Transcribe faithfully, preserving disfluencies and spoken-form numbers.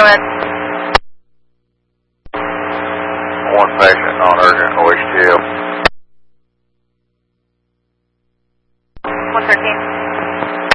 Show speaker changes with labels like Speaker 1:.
Speaker 1: ahead.
Speaker 2: One patient, non-urgent, O H T L.
Speaker 1: one thirteen.